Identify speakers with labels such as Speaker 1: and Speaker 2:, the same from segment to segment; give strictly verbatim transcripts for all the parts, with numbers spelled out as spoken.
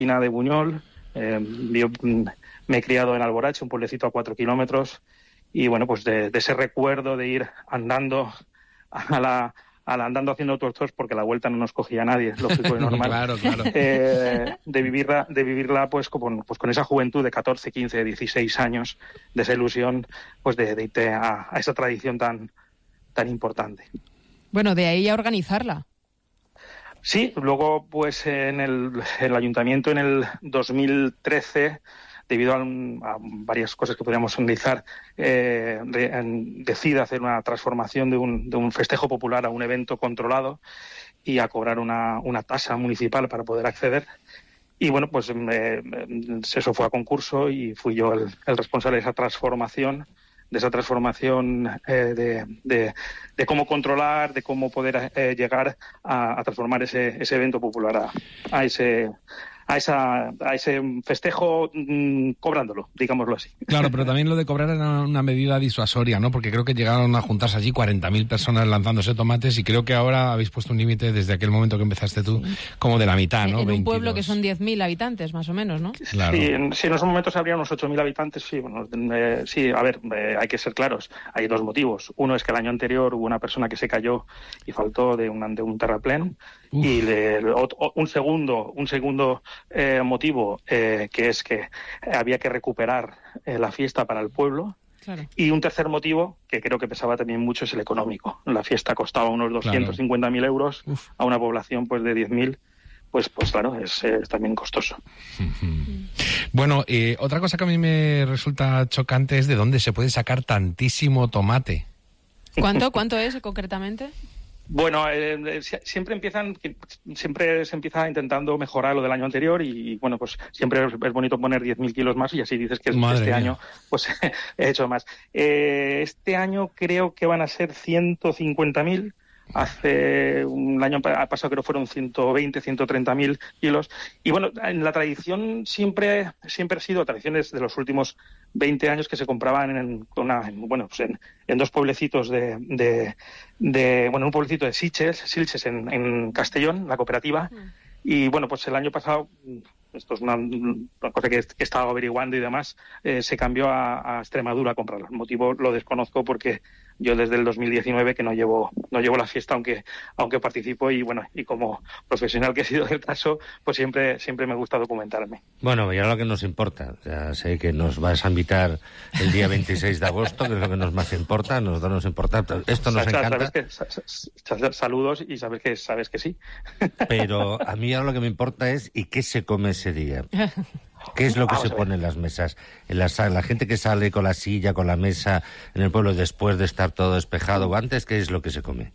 Speaker 1: de Buñol. Eh, yo me he criado en Alborache, un pueblecito a cuatro kilómetros, y bueno, pues de, de ese recuerdo de ir andando a la, a la andando haciendo autostop, porque la vuelta no nos cogía nadie, es lógico y normal.
Speaker 2: Claro, claro.
Speaker 1: Eh, de vivirla, de vivirla pues con, pues con esa juventud de catorce, quince, dieciséis años, de esa ilusión, pues de, de irte a, a esa tradición tan, tan importante.
Speaker 3: Bueno, de ahí a organizarla.
Speaker 1: Sí, luego pues en el, el ayuntamiento en el dos mil trece, debido a, un, a varias cosas que podríamos analizar, eh, de, en, decide hacer una transformación de un, de un festejo popular a un evento controlado y a cobrar una, una tasa municipal para poder acceder. Y bueno, pues eh, eso fue a concurso y fui yo el, el responsable de esa transformación. de esa transformación eh, de, de, de cómo controlar, de cómo poder eh, llegar a, a transformar ese, ese evento popular a, a ese a esa a ese festejo mmm, cobrándolo, digámoslo así.
Speaker 2: Claro, pero también lo de cobrar era una medida disuasoria, ¿no? Porque creo que llegaron a juntarse allí cuarenta mil personas lanzándose tomates y creo que ahora habéis puesto un límite desde aquel momento que empezaste tú, sí, como de la mitad, ¿no?
Speaker 3: En
Speaker 2: veintidós.
Speaker 3: Un pueblo que son diez mil habitantes, más o menos, ¿no?
Speaker 2: Claro.
Speaker 1: Sí, en, sí, en esos momentos habría unos ocho mil habitantes, sí, bueno, eh, sí, a ver, eh, hay que ser claros, hay dos motivos. Uno es que el año anterior hubo una persona que se cayó y faltó de un, de un terraplén. Uf. Y le, un segundo, un segundo eh, motivo, eh, que es que había que recuperar eh, la fiesta para el pueblo. Claro. Y un tercer motivo, que creo que pesaba también mucho, es el económico. La fiesta costaba unos doscientos cincuenta mil claro. euros Uf. A una población pues de diez mil. Pues, pues claro, es, es también costoso.
Speaker 2: Uh-huh. Bueno, eh, otra cosa que a mí me resulta chocante es de dónde se puede sacar tantísimo tomate.
Speaker 3: ¿Cuánto, cuánto es concretamente?
Speaker 1: Bueno, eh, siempre empiezan, siempre se empieza intentando mejorar lo del año anterior y, bueno, pues siempre es bonito poner diez mil kilos más y así dices que
Speaker 2: Madre
Speaker 1: este
Speaker 2: mía.
Speaker 1: año pues he hecho más. Eh, este año creo que van a ser ciento cincuenta mil. Hace un año pasado creo que fueron ciento veinte, ciento treinta mil kilos. Y bueno, en la tradición siempre, siempre ha sido, tradiciones de los últimos veinte años que se compraban en, una, en, bueno, pues en, en dos pueblecitos de, de, de, bueno, un pueblecito de Sitges, Sitges en, en Castellón, la cooperativa. Mm. Y bueno, pues el año pasado, esto es una, una cosa que he, que he estado averiguando y demás, eh, se cambió a, a Extremadura a comprarlo. El motivo lo desconozco porque yo desde el dos mil diecinueve que no llevo no llevo la fiesta, aunque aunque participo y bueno, y como profesional que he sido del caso, pues siempre siempre me gusta documentarme.
Speaker 4: Bueno, ya lo que nos importa, ya sé que nos vas a invitar el día veintiséis de agosto, que es lo que nos más importa, nos nos importa, esto nos
Speaker 1: Sacha,
Speaker 4: encanta.
Speaker 1: Sabes que, saludos y sabes que sabes que sí.
Speaker 4: Pero a mí ahora lo que me importa es ¿y qué se come ese día? ¿Qué es lo que
Speaker 1: Vamos
Speaker 4: se pone en las mesas? En la, la gente que sale con la silla, con la mesa en el pueblo después de estar todo despejado o antes, ¿qué es lo que se come?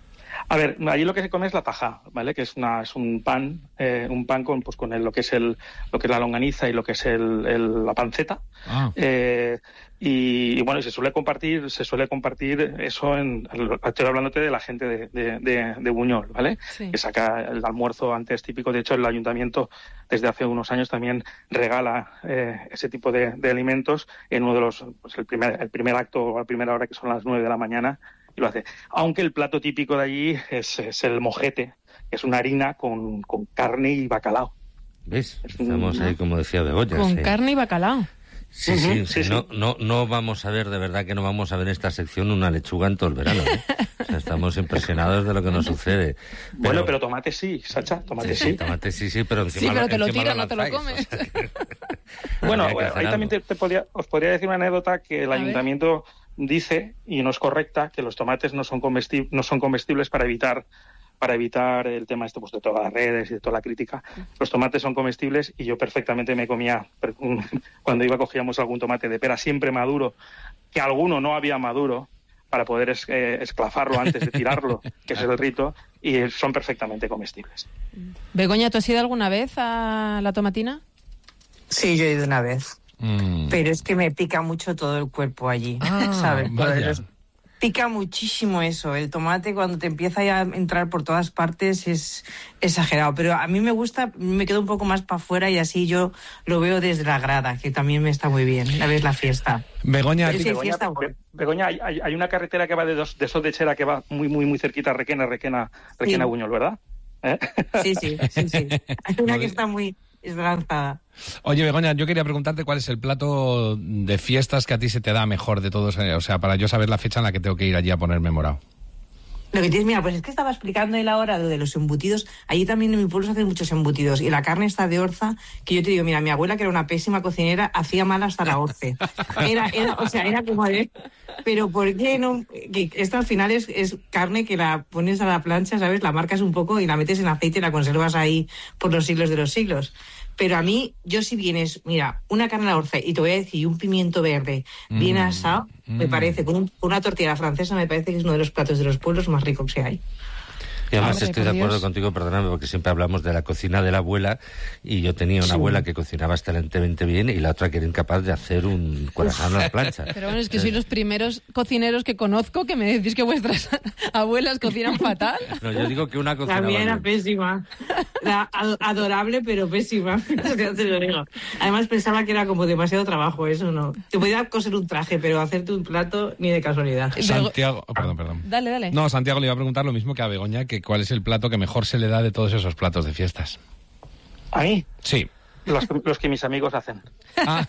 Speaker 1: A ver, allí lo que se come es la taja, ¿vale? Que es una es un pan, eh, un pan con pues con el, lo que es el lo que es la longaniza y lo que es el, el la panceta. Ah. Eh, y, y bueno, se suele compartir, se suele compartir eso en, estoy hablándote de la gente de, de, de, de Buñol, ¿vale? Sí. Que saca el almuerzo antes típico. De hecho, el ayuntamiento desde hace unos años también regala eh, ese tipo de, de alimentos en uno de los, pues el primer, el primer acto o a primera hora, que son las nueve de la mañana, y lo hace. Aunque el plato típico de allí es, es el mojete, que es una harina con, con carne y bacalao.
Speaker 4: ¿Ves? Estamos ahí, como decía Begoña.
Speaker 3: Con
Speaker 4: sí.
Speaker 3: carne y bacalao.
Speaker 4: Sí, uh-huh, sí, sí, sí. No, no, no vamos a ver, de verdad que no vamos a ver en esta sección una lechuga en todo el verano, ¿eh? O sea, estamos impresionados de lo que nos sucede.
Speaker 1: Pero... Bueno, pero tomate sí, Sacha, tomate sí.
Speaker 4: sí. Tomate sí, sí, pero encima
Speaker 3: sí, pero te lo
Speaker 4: tira,
Speaker 3: no te lo comes.
Speaker 1: O sea que... Bueno, bueno ahí también te, te podría, os podría decir una anécdota que el a ayuntamiento ver. dice, y no es correcta, que los tomates no son comestibles, no son comestibles para evitar para evitar el tema este pues, de todas las redes y de toda la crítica. Los tomates son comestibles y yo perfectamente me comía, cuando iba cogíamos algún tomate de pera siempre maduro, que alguno no había maduro, para poder es, eh, esclafarlo antes de tirarlo, que es el rito, y son perfectamente comestibles.
Speaker 3: Begoña, ¿tú has ido alguna vez a la tomatina?
Speaker 5: Sí, yo he ido una vez. Mm. Pero es que me pica mucho todo el cuerpo allí, ah, ¿sabes? Los... Pica muchísimo eso. El tomate cuando te empieza ya a entrar por todas partes es exagerado. Pero a mí me gusta, me quedo un poco más para afuera y así yo lo veo desde la grada, que también me está muy bien. La ves la fiesta.
Speaker 2: Begoña,
Speaker 5: sí,
Speaker 1: Begoña,
Speaker 5: fiesta
Speaker 1: Be- Begoña hay, hay una carretera que va de, dos, de Sodechera que va muy, muy, muy cerquita a Requena, Requena, Requena, sí. Buñol, ¿verdad? ¿Eh?
Speaker 5: Sí, sí, sí, sí. Hay una que está muy... esperanzada.
Speaker 2: Oye, Begoña, yo quería preguntarte cuál es el plato de fiestas que a ti se te da mejor de todos, o sea, para yo saber la fecha en la que tengo que ir allí a ponerme morado.
Speaker 5: Lo que tienes, mira, pues es que estaba explicando él ahora lo de los embutidos. Allí también en mi pueblo se hacen muchos embutidos. Y la carne está de orza, que yo te digo, mira, mi abuela, que era una pésima cocinera, hacía mal hasta la orce. Era, era, o sea, era como de... Pero ¿por qué no? Que esto al final es, es carne que la pones a la plancha, ¿sabes? La marcas un poco y la metes en aceite y la conservas ahí por los siglos de los siglos. Pero a mí, yo si vienes, mira, una carne a la orce y te voy a decir un pimiento verde bien mm, asado, mm. me parece, con un, una tortilla francesa, me parece que es uno de los platos de los pueblos más ricos que hay.
Speaker 4: Y además
Speaker 3: Hombre,
Speaker 4: estoy de acuerdo Dios. contigo, perdóname, porque siempre hablamos de la cocina de la abuela y yo tenía una sí. abuela que cocinaba excelentemente bien y la otra que era incapaz de hacer un corazón a la plancha.
Speaker 3: Pero bueno, es que sois los primeros cocineros que conozco que me decís que vuestras abuelas cocinan fatal.
Speaker 4: No, yo digo que una cocinaba
Speaker 5: La mía era
Speaker 4: bien.
Speaker 5: pésima. Era adorable, pero pésima. Te lo digo. Además pensaba que era como demasiado trabajo, eso no. Te podía coser un traje, pero hacerte un plato ni de casualidad.
Speaker 2: Santiago, oh, perdón, perdón.
Speaker 3: Dale, dale.
Speaker 2: No, Santiago le iba a preguntar lo mismo que a Begoña, que cuál es el plato que mejor se le da de todos esos platos de fiestas.
Speaker 1: ¿A mí?
Speaker 2: Sí.
Speaker 1: Los, los que mis amigos hacen.
Speaker 2: Ah.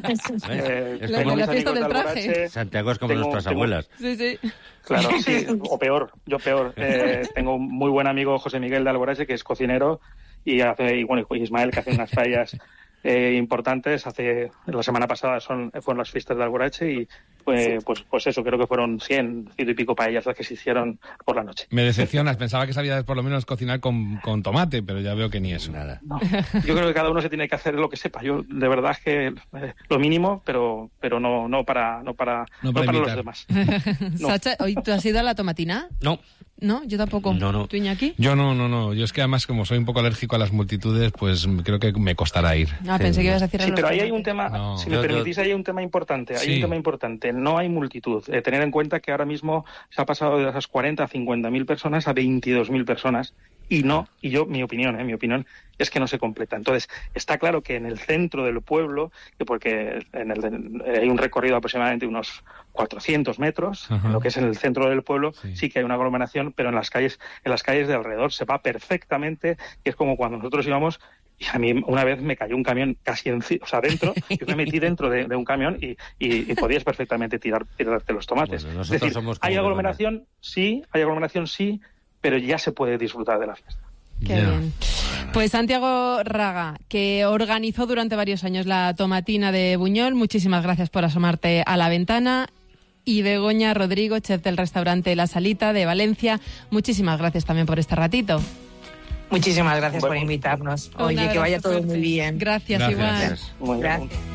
Speaker 1: eh,
Speaker 3: la, la, la fiesta del traje.
Speaker 1: Alborache,
Speaker 4: Santiago es como
Speaker 1: tengo,
Speaker 4: nuestras
Speaker 1: tengo,
Speaker 4: abuelas.
Speaker 3: Sí, sí.
Speaker 1: Claro, sí, o peor, yo peor. Eh, tengo un muy buen amigo, José Miguel de Alborache, que es cocinero, y hace, y bueno, Ismael, que hace unas fallas eh, importantes. Hace la semana pasada son fueron las fiestas de Alborache y eh, pues pues eso, creo que fueron cien, ciento y pico paellas las que se hicieron por la noche.
Speaker 2: Me decepcionas, pensaba que sabías por lo menos cocinar con, con tomate, pero ya veo que ni eso.
Speaker 4: Nada.
Speaker 1: No, yo creo que cada uno se tiene que hacer lo que sepa. Yo de verdad es que eh, lo mínimo, pero pero no no para no para
Speaker 2: no
Speaker 1: no
Speaker 2: para,
Speaker 1: para los demás.
Speaker 3: No. Sacha, ¿hoy tú has ido a la tomatina?
Speaker 4: No.
Speaker 3: No, yo tampoco.
Speaker 4: No, no.
Speaker 3: ¿Tú, Iñaki?
Speaker 2: Yo no, no, no. Yo es que además, como soy un poco alérgico a las multitudes, pues creo que me costará ir.
Speaker 3: Ah, pensé que ibas a decir
Speaker 1: Sí, pero ahí hay un tema,
Speaker 2: no.
Speaker 1: si me
Speaker 4: yo,
Speaker 1: permitís,
Speaker 4: yo...
Speaker 1: ahí hay un tema importante. Hay
Speaker 2: sí.
Speaker 1: un tema importante. No hay multitud. Eh, tener en cuenta que ahora mismo se ha pasado de esas cuarenta a cincuenta mil personas a veintidós mil personas. Y no, y yo, mi opinión, eh, mi opinión es que no se completa. Entonces, está claro que en el centro del pueblo, que porque en el, hay un recorrido de aproximadamente unos cuatrocientos metros,
Speaker 2: Ajá.
Speaker 1: en lo que es en el centro del pueblo,
Speaker 2: sí.
Speaker 1: sí que hay una aglomeración, pero en las calles, en las calles de alrededor se va perfectamente, y es como cuando nosotros íbamos. Y a mí una vez me cayó un camión casi encima, o sea, dentro, yo me metí dentro de, de un camión y, y, y podías perfectamente tirar, tirarte los tomates.
Speaker 4: Bueno,
Speaker 1: es decir,
Speaker 4: somos
Speaker 1: hay aglomeración, sí, hay aglomeración, sí, pero ya se puede disfrutar de la fiesta.
Speaker 3: Qué
Speaker 2: yeah.
Speaker 3: bien. Pues Santiago Raga, que organizó durante varios años la tomatina de Buñol, muchísimas gracias por asomarte a la ventana. Y Begoña Rodrigo, chef del restaurante La Salita de Valencia, muchísimas gracias también por este ratito.
Speaker 5: Muchísimas gracias bueno, por invitarnos. Oye, que vaya todo
Speaker 3: fuerte.
Speaker 5: muy bien.
Speaker 3: Gracias,
Speaker 2: gracias.
Speaker 3: igual.
Speaker 4: Gracias.
Speaker 1: Muy bien.
Speaker 5: Gracias.